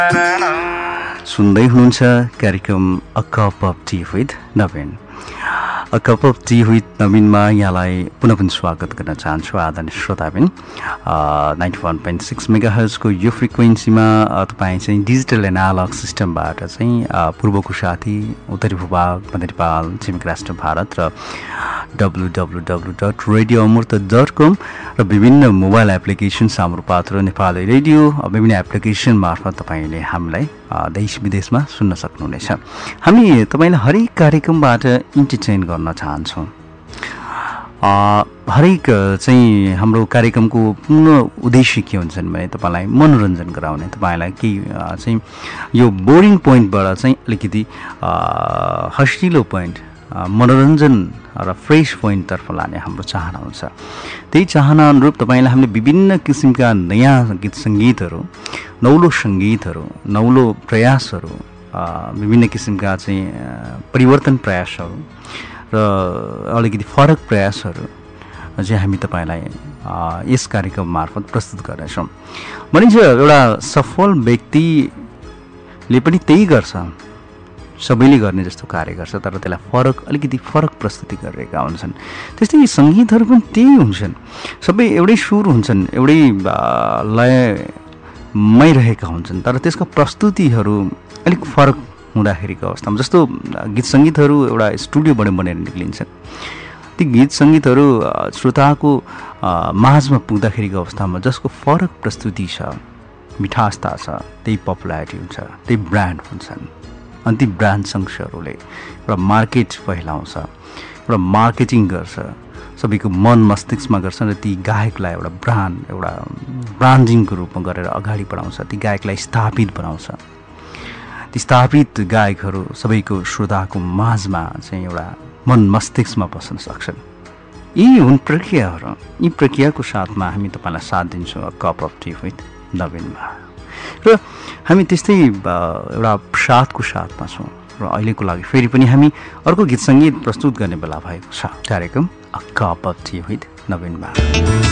सुन्दै हुनुहुन्छ कार्यक्रम a cup of T with Naveen. A cup of T with नवीनमा यहाँलाई पुनः पनि स्वागत गर्न चाहन्छु आदरणीय श्रोताबिन। 91.6 मेगाहर्जको यो फ्रिक्वेन्सीमा तपाईँ चाहिँ डिजिटल एनालग सिस्टमबाट चाहिँ पूर्वको साथी उत्तरी भूभाग मध्य नेपाल छिमेकी राष्ट्र भारत र www.radioamurta.com र विभिन्न मोबाइल एप्लिकेसन सामरूपात्र नेपाली रेडियो विभिन्न एप्लिकेसन मार्फत तपाईँले हामीलाई देश विदेशमा सुन्न सक्नुहुनेछ। हामी तपाईँलाई हरेक कार्यक्रमबाट इन्टरटेन गर्न चाहन्छौँ। हरेक चाहिँ हाम्रो कार्यक्रमको पूर्ण उद्देश्य के हुन्छन् भने तपाईँलाई मनोरञ्जन गराउने, तपाईँलाई केही चाहिँ यो बोरिङ पोइन्टबाट चाहिँ अलिकति हँसिलो पोइन्ट मनोरञ्जन र फ्रेस पोइन्टतर्फ लाने हाम्रो चाहना हुन्छ। त्यही चाहना अनुरूप तपाईँलाई हामीले विभिन्न किसिमका नयाँ गीत सङ्गीतहरू, नौलो सङ्गीतहरू, नौलो प्रयासहरू, विभिन्न किसिमका चाहिँ परिवर्तन प्रयासहरू र अलिकति फरक प्रयासहरू चाहिँ हामी तपाईँलाई यस कार्यक्रम मार्फत प्रस्तुत गर्नेछौँ। भनिन्छ एउटा सफल व्यक्तिले पनि त्यही गर्छ, सबैले गर्ने जस्तो कार्य गर्छ, तर त्यसलाई अलिकति फरक प्रस्तुति गरिरहेका हुन्छन्। त्यस्तै सङ्गीतहरू पनि त्यही हुन्छन्, सबै एउटै सुर हुन्छन्, एउटै लयमै रहेका हुन्छन्, तर त्यसका प्रस्तुतिहरू अलिक फरक हुँदाखेरिको अवस्थामा, जस्तो गीत सङ्गीतहरू एउटा स्टुडियोबाट बनेर निक्लिन्छन्, ती गीत सङ्गीतहरू श्रोताको माझमा पुग्दाखेरिको अवस्थामा जसको फरक प्रस्तुति छ, मिठासता छ, त्यही पपुलारिटी हुन्छ, त्यही ब्रान्ड हुन्छन्। अनि ती ब्रान्ड संस्थाहरूले एउटा मार्केट फैलाउँछ, एउटा मार्केटिङ गर्छ, सबैको मन मस्तिष्कमा गर्छ र ती गायकलाई एउटा ब्रान्डिङको रूपमा गरेर अगाडि बढाउँछ, ती गायकलाई स्थापित बनाउँछ। ती स्थापित गायकहरू सबैको श्रोताको माझमा चाहिँ एउटा मन मस्तिष्कमा बस्न सक्छन्। यी हुन् प्रक्रियाहरू। यी प्रक्रियाको साथमा हामी तपाईँलाई साथ दिन्छौँ कप अफ टी विथ नवीनमा, र हामी त्यस्तै एउटा साथको साथमा छौँ। र अहिलेको लागि फेरि पनि हामी अर्को गीत सङ्गीत प्रस्तुत गर्ने बेला भएको छ कार्यक्रम a cup of T with नवीनमा।